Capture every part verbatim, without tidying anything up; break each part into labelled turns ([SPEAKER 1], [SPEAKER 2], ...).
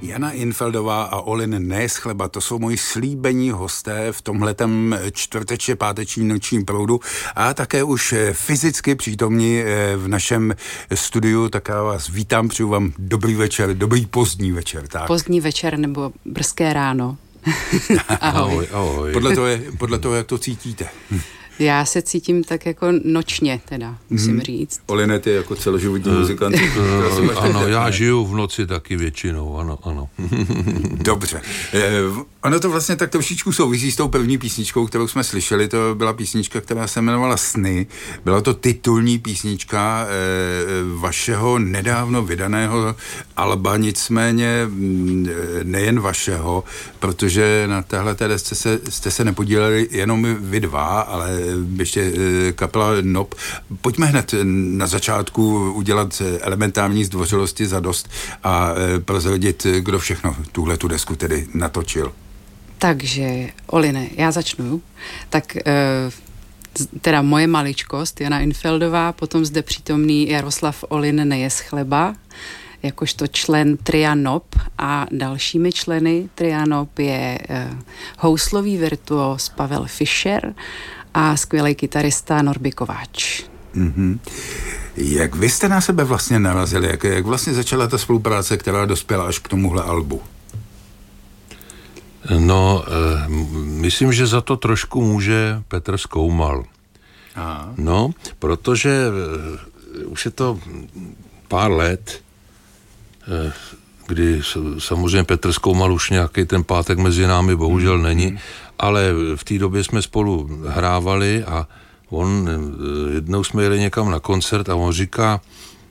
[SPEAKER 1] Jana Infeldová a Olin Nejeschleba, to jsou moji slíbení hosté v tomhletem čtvrteče pátečním nočním proudu a také už fyzicky přítomní v našem studiu, tak já vás vítám, přeju vám dobrý večer, dobrý pozdní večer. Tak.
[SPEAKER 2] Pozdní večer nebo brzké ráno.
[SPEAKER 1] Ahoj. ahoj. Podle toho, je, podle toho, jak to cítíte.
[SPEAKER 2] Já se cítím tak jako nočně, teda, musím mm-hmm. říct.
[SPEAKER 1] Oline, ty jako celoživotní muzikant.
[SPEAKER 3] Uh, ano, já žiju v noci taky většinou, ano, ano.
[SPEAKER 1] Dobře. Eh, ono to vlastně tak trošičku souvisí s tou první písničkou, kterou jsme slyšeli. To byla písnička, která se jmenovala Sny. Byla to titulní písnička eh, vašeho nedávno vydaného alba, nicméně nejen vašeho, protože na téhle té desce se, jste se nepodíleli jenom vy dva, ale ještě kapela N O P. Pojďme hned na začátku udělat elementární zdvořilosti zadost a prozradit, kdo všechno tuhle tu desku tedy natočil.
[SPEAKER 2] Takže, Oline, já začnu. Tak teda moje maličkost, Jana Infeldová, potom zde přítomný Jaroslav Olin Nejeschleba, jakožto člen tria N O P, a dalšími členy tria N O P je houslový virtuos Pavel Fischer a skvělý kytarista Norby Kováč.
[SPEAKER 1] Mm-hmm. Jak vy jste na sebe vlastně narazili? Jak, jak vlastně začala ta spolupráce, která dospěla až k tomuhle albu?
[SPEAKER 3] No, e, myslím, že za to trošku může Petr Zkoumal.
[SPEAKER 1] Aha.
[SPEAKER 3] No, protože e, už je to pár let, e, kdy samozřejmě Petr Zkoumal už nějaký ten pátek mezi námi bohužel mm-hmm. není, ale v té době jsme spolu hrávali a on, jednou jsme jeli někam na koncert a on říká,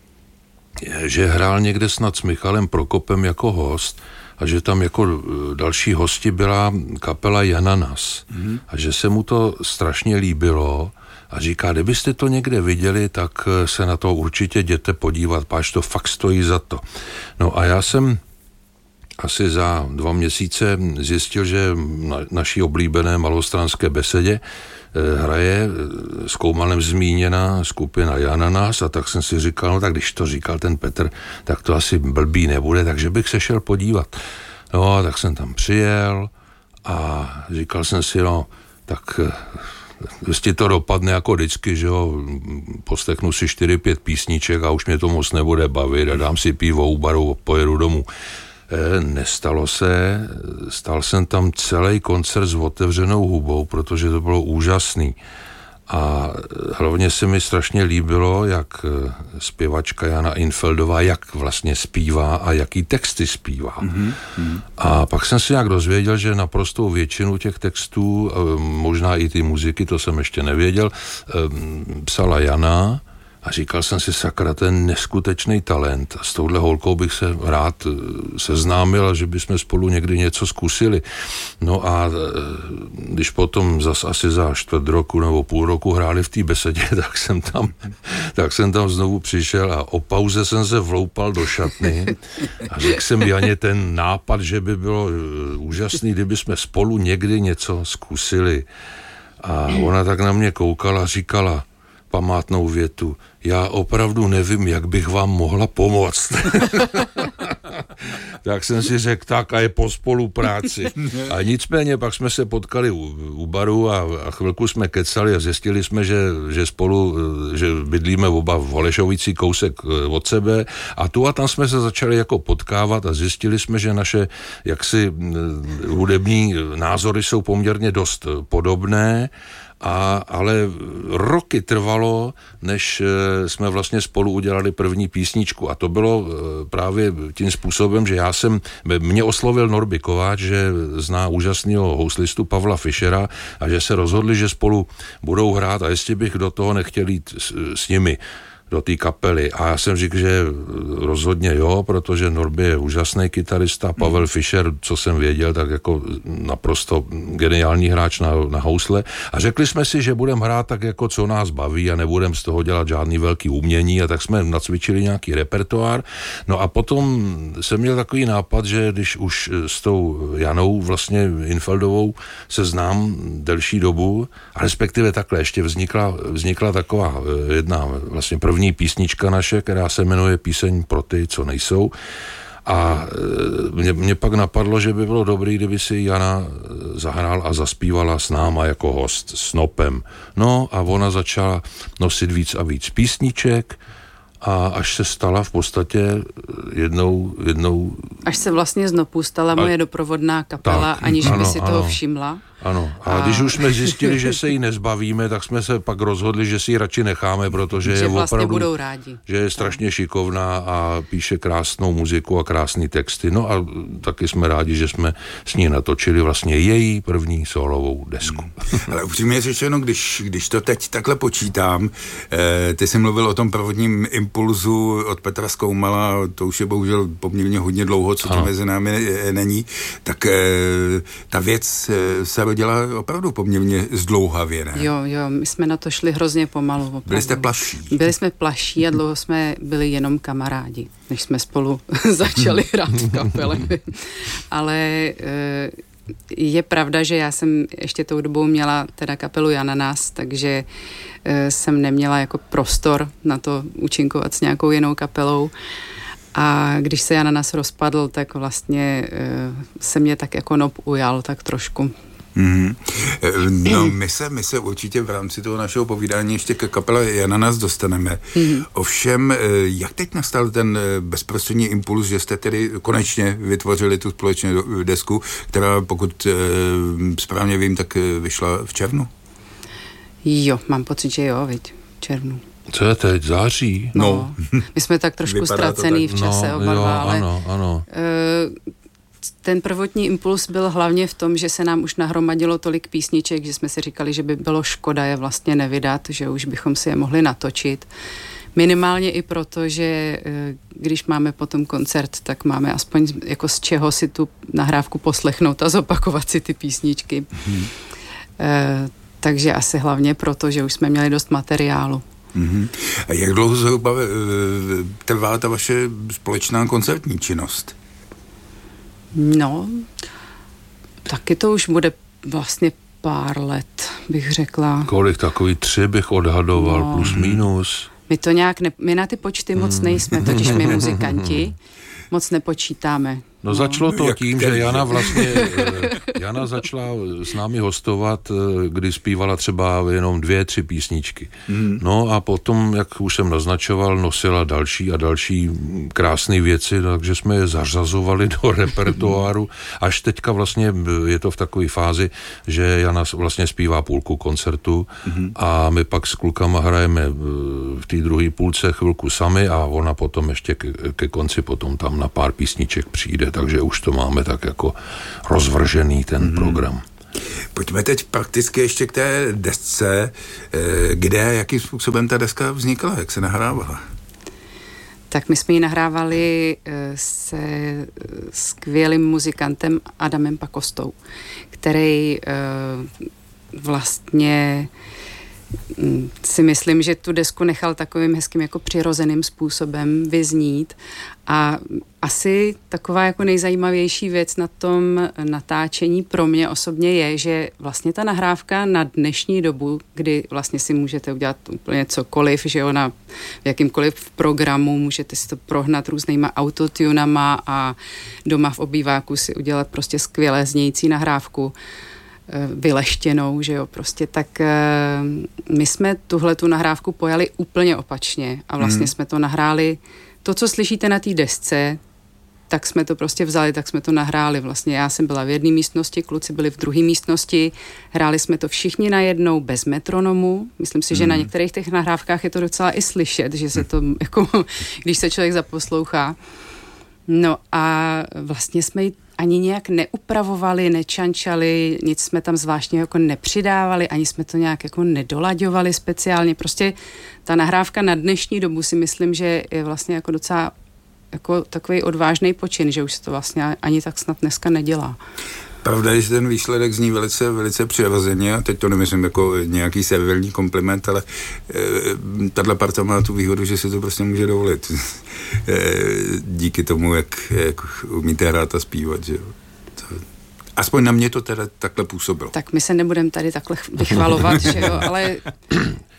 [SPEAKER 3] že hrál někde snad s Michalem Prokopem jako host a že tam jako další hosti byla kapela Jananas mm-hmm. a že se mu to strašně líbilo a říká, kdybyste to někde viděli, tak se na to určitě jděte podívat, páč to fakt stojí za to. No a já jsem asi za dva měsíce zjistil, že na naší oblíbené malostranské besedě hraje s Koumalem zmíněná skupina Jananas a tak jsem si říkal, no tak když to říkal ten Petr, tak to asi blbý nebude, takže bych se šel podívat. No a tak jsem tam přijel a říkal jsem si, no tak jestli to dopadne jako vždycky, že jo, poslechnu si čtyři, pět písniček a už mě to moc nebude bavit a dám si pivo u baru a pojedu domů. Nestalo se, stal jsem tam celý koncert s otevřenou hubou, protože to bylo úžasný. A hlavně se mi strašně líbilo, jak zpěvačka Jana Infeldová, jak vlastně zpívá a jaký texty zpívá. Mm-hmm. A pak jsem si nějak dozvěděl, že naprostou většinu těch textů, možná i ty muziky, to jsem ještě nevěděl, psala Jana. A říkal jsem si, sakra, ten neskutečný talent. A s touhle holkou bych se rád seznámil a že bychom spolu někdy něco zkusili. No a když potom zas asi za čtvrt roku nebo půl roku hráli v té besedě, tak jsem tam, tak jsem tam znovu přišel a o pauze jsem se vloupal do šatny a řekl jsem Janě ten nápad, že by bylo úžasný, kdyby jsme spolu někdy něco zkusili. A ona tak na mě koukala a říkala památnou větu, já opravdu nevím, jak bych vám mohla pomoct. Tak jsem si řekl, tak a je po spolupráci. A nicméně pak jsme se potkali u, u baru a, a chvilku jsme kecali a zjistili jsme, že, že spolu, že bydlíme oba v Holešovici kousek od sebe a tu a tam jsme se začali jako potkávat a zjistili jsme, že naše jaksi hudební názory jsou poměrně dost podobné. A, ale roky trvalo, než jsme vlastně spolu udělali první písničku a to bylo právě tím způsobem, že já jsem, mě oslovil Norby Kováč, že zná úžasného houslistu Pavla Fischera a že se rozhodli, že spolu budou hrát a jestli bych do toho nechtěl jít s, s nimi do té kapely. A já jsem řekl, že rozhodně jo, protože Norby je úžasný kytarista, Pavel Fischer, co jsem věděl, tak jako naprosto geniální hráč na, na housle. A řekli jsme si, že budeme hrát tak jako co nás baví a nebudeme z toho dělat žádný velký umění a tak jsme nacvičili nějaký repertoár. No a potom jsem měl takový nápad, že když už s tou Janou vlastně Infeldovou se znám delší dobu, a respektive takhle ještě vznikla, vznikla taková jedna vlastně první písnička naše, která se jmenuje Píseň pro ty, co nejsou. A mě, mě pak napadlo, že by bylo dobré, kdyby si Jana zahrál a zaspívala s náma jako host, s Nopem. No a ona začala nosit víc a víc písniček a až se stala v podstatě jednou... jednou
[SPEAKER 2] až se vlastně z Nopu stala moje doprovodná kapela, tak, aniž ano, by si ano. toho všimla.
[SPEAKER 3] Ano, a, a když už jsme zjistili, že se jí nezbavíme, tak jsme se pak rozhodli, že si ji radši necháme, protože
[SPEAKER 2] že
[SPEAKER 3] je
[SPEAKER 2] vlastně
[SPEAKER 3] opravdu,
[SPEAKER 2] budou rádi.
[SPEAKER 3] Že je strašně šikovná a píše krásnou muziku a krásný texty. No a taky jsme rádi, že jsme s ní natočili vlastně její první solovou desku.
[SPEAKER 1] Hmm. Ale upřímně řečeno, když, když to teď takhle počítám, eh, ty jsi mluvil o tom prvotním impulzu od Petra Skoumala, to už je bohužel poměrně hodně dlouho, co to ano. mezi námi není, tak eh, ta věc eh, se dělá opravdu poměrně zdlouhavě, ne?
[SPEAKER 2] Jo, jo, my jsme na to šli hrozně pomalu. Opravdu.
[SPEAKER 1] Byli jste plaší.
[SPEAKER 2] Byli jsme plaší a dlouho jsme byli jenom kamarádi, než jsme spolu začali hrát v kapele. Ale je pravda, že já jsem ještě tou dobou měla teda kapelu Jananas, takže jsem neměla jako prostor na to účinkovat s nějakou jinou kapelou. A když se Jananas rozpadl, tak vlastně se mě tak jako Nop ujal tak trošku.
[SPEAKER 1] Mm-hmm. No, my se, my se určitě v rámci toho našeho povídání ještě ke kapele Jananas dostaneme. Mm-hmm. Ovšem, jak teď nastal ten bezprostřední impuls, že jste tedy konečně vytvořili tu společnou desku, která, pokud správně vím, tak vyšla v červnu?
[SPEAKER 2] Jo, mám pocit, že jo, viď, v červnu.
[SPEAKER 3] Co je teď? Září?
[SPEAKER 2] No. no. My jsme tak trošku ztracený tak. v čase no, oba dva, ale
[SPEAKER 3] ano, ano.
[SPEAKER 2] Uh, ten prvotní impuls byl hlavně v tom, že se nám už nahromadilo tolik písniček, že jsme si říkali, že by bylo škoda je vlastně nevydat, že už bychom si je mohli natočit. Minimálně i proto, že když máme potom koncert, tak máme aspoň jako z čeho si tu nahrávku poslechnout a zopakovat si ty písničky. Hmm. Uh, takže asi hlavně proto, že už jsme měli dost materiálu.
[SPEAKER 1] Mm-hmm. A jak dlouho zhruba trvá ta vaše společná koncertní činnost?
[SPEAKER 2] No, taky to už bude vlastně pár let, bych řekla.
[SPEAKER 3] Kolik? Takový tři bych odhadoval, no, plus minus.
[SPEAKER 2] My to nějak, ne, my na ty počty moc mm. nejsme, totiž my muzikanti moc nepočítáme.
[SPEAKER 3] No, no začalo to tím, že Jana vlastně, Jana začala s námi hostovat, kdy zpívala třeba jenom dvě, tři písničky. Mm. No a potom, jak už jsem naznačoval, nosila další a další krásné věci, takže jsme je zařazovali do repertoáru. Až teďka vlastně je to v takové fázi, že Jana vlastně zpívá půlku koncertu mm. a my pak s klukama hrajeme v té druhé půlce chvilku sami a ona potom ještě ke, ke konci potom tam na pár písniček přijde. Takže už to máme tak jako rozvržený ten mm. program.
[SPEAKER 1] Pojďme teď prakticky ještě k té desce. Kde, jakým způsobem ta deska vznikla, jak se nahrávala?
[SPEAKER 2] Tak my jsme ji nahrávali se skvělým muzikantem Adamem Pakostou, který vlastně si myslím, že tu desku nechal takovým hezkým jako přirozeným způsobem vyznít a asi taková jako nejzajímavější věc na tom natáčení pro mě osobně je, že vlastně ta nahrávka na dnešní dobu, kdy vlastně si můžete udělat úplně cokoliv, že jo, na v jakýmkoliv programu můžete si to prohnat různýma autotunama a doma v obýváku si udělat prostě skvěle znějící nahrávku vyleštěnou, že jo, prostě tak my jsme tuhletu nahrávku pojali úplně opačně a vlastně mm. jsme to nahráli, to, co slyšíte na té desce, tak jsme to prostě vzali, tak jsme to nahráli. Vlastně já jsem byla v jedné místnosti, kluci byli v druhé místnosti, hráli jsme to všichni najednou bez metronomu. Myslím si, mm. že na některých těch nahrávkách je to docela i slyšet, že se to, jako, když se člověk zaposlouchá. No a vlastně jsme ji ani nějak neupravovali, nečančali, nic jsme tam zvláštně jako nepřidávali, ani jsme to nějak jako nedolaďovali speciálně. Prostě ta nahrávka na dnešní dobu si myslím, že je vlastně jako docela jako takový odvážný počin, že už se to vlastně ani tak snad dneska nedělá.
[SPEAKER 1] Pravda je, že ten výsledek zní velice, velice přirozeně a teď to nemyslím jako nějaký severní kompliment, ale e, tato parta má tu výhodu, že si to prostě může dovolit. E, díky tomu, jak, jak umíte hrát a zpívat, že jo. To, aspoň na mě to teda takhle působilo.
[SPEAKER 2] Tak my se nebudeme tady takhle vychvalovat, že jo, ale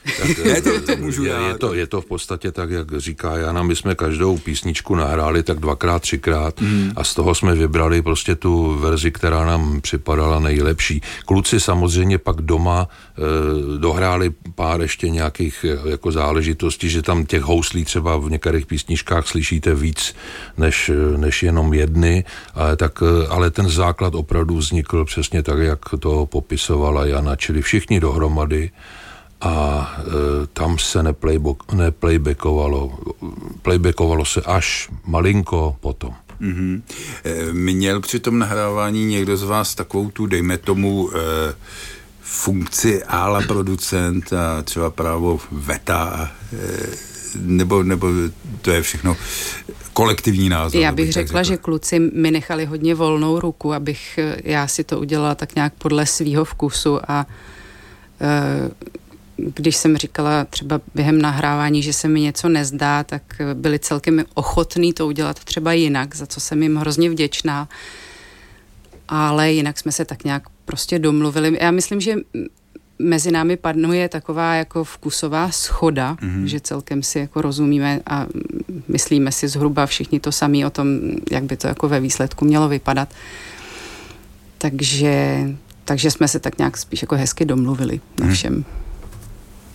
[SPEAKER 3] Tak,
[SPEAKER 1] ne, to, to můžu
[SPEAKER 3] je, je, to, je to v podstatě tak, jak říká Jana, my jsme každou písničku nahráli tak dvakrát, třikrát mm. a z toho jsme vybrali prostě tu verzi, která nám připadala nejlepší. Kluci samozřejmě pak doma e, dohráli pár ještě nějakých jako záležitostí, že tam těch houslí třeba v některých písničkách slyšíte víc než, než jenom jedny, ale, tak, ale ten základ opravdu vznikl přesně tak, jak to popisovala Jana, čili všichni dohromady a e, tam se neplayback, neplaybackovalo. Playbackovalo se až malinko potom.
[SPEAKER 1] Mm-hmm. E, měl při tom nahrávání někdo z vás takovou tu, dejme tomu, e, funkci ála producent a třeba právo veta, e, nebo, nebo to je všechno kolektivní názor?
[SPEAKER 2] Já bych, bych řekla, že kluci mi nechali hodně volnou ruku, abych já si to udělala tak nějak podle svýho vkusu a e, když jsem říkala třeba během nahrávání, že se mi něco nezdá, tak byli celkem ochotní to udělat třeba jinak, za co jsem jim hrozně vděčná. Ale jinak jsme se tak nějak prostě domluvili. Já myslím, že mezi námi panuje taková jako vkusová shoda, mm-hmm. že celkem si jako rozumíme a myslíme si zhruba všichni to samé o tom, jak by to jako ve výsledku mělo vypadat. Takže, takže jsme se tak nějak spíš jako hezky domluvili na všem. Mm-hmm.